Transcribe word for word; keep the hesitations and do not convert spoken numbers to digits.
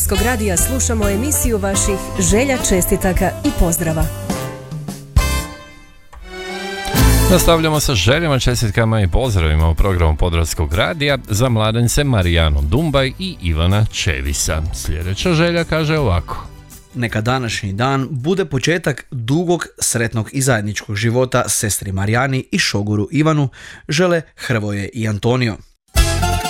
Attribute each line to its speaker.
Speaker 1: Radija slušamo emisiju vaših želja, čestitaka i pozdrava.
Speaker 2: Nastavljamo sa željama, čestitkama i pozdravima u programu Podravskog radija za mladence Marijanu Dumbaj i Ivana Čevisa. Sljedeća želja kaže ovako.
Speaker 3: Neka današnji dan bude početak dugog, sretnog i zajedničkog života sestri Marijani i šoguru Ivanu, žele Hrvoje i Antonio.